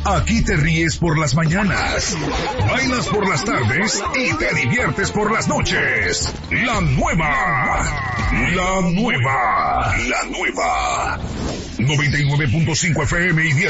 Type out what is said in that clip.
Aquí te ríes por las mañanas, bailas por las tardes y te diviertes por las noches. La nueva 99.5 FM y